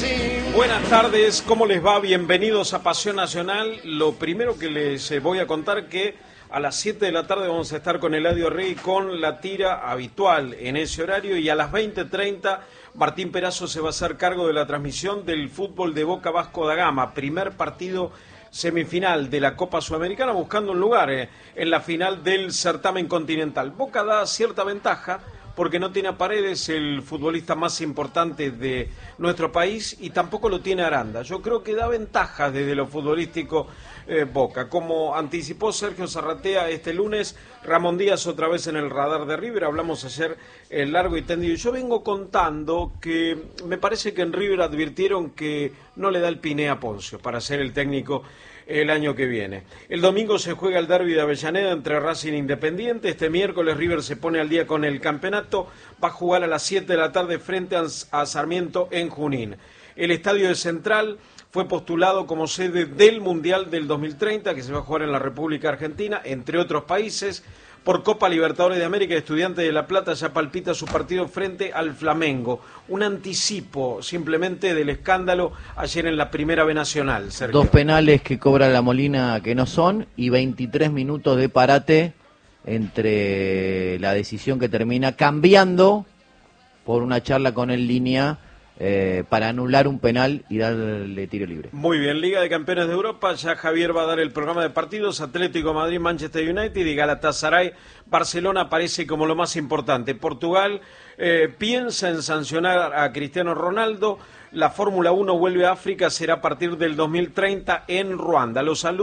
Buenas tardes, ¿cómo les va? Bienvenidos a Pasión Nacional. Lo primero que les voy a contar que a las 7 de la tarde vamos a estar con Eladio Rey con la tira habitual en ese horario, y a las 20:30 Martín Perazo se va a hacer cargo de la transmisión del fútbol de Boca Vasco da Gama, primer partido semifinal de la Copa Sudamericana, buscando un lugar en la final del certamen continental. Boca da cierta ventaja porque no tiene a Paredes, el futbolista más importante de nuestro país, y tampoco lo tiene Aranda. Yo creo que da ventajas desde lo futbolístico Boca. Como anticipó Sergio Zarratea este lunes, Ramón Díaz otra vez en el radar de River. Hablamos ayer largo y tendido. Yo vengo contando que me parece que en River advirtieron que no le da el Piné a Poncio para ser el técnico el año que viene. El domingo se juega el derbi de Avellaneda entre Racing e Independiente. Este miércoles River se pone al día con el campeonato. Va a jugar a las 7 de la tarde frente a Sarmiento en Junín. El estadio de Central fue postulado como sede del Mundial del 2030, que se va a jugar en la República Argentina, entre otros países. Por Copa Libertadores de América, Estudiantes de La Plata ya palpita su partido frente al Flamengo. Un anticipo simplemente del escándalo ayer en la Primera B Nacional, Sergio. 2 penales que cobra la Molina que no son, y 23 minutos de parate entre la decisión que termina cambiando por una charla con el línea para anular un penal y darle tiro libre. Muy bien, Liga de Campeones de Europa, ya Javier va a dar el programa de partidos. Atlético de Madrid, Manchester United y Galatasaray, Barcelona aparece como lo más importante. Portugal piensa en sancionar a Cristiano Ronaldo. La Fórmula 1 vuelve a África, será a partir del 2030 en Ruanda. Los saludos.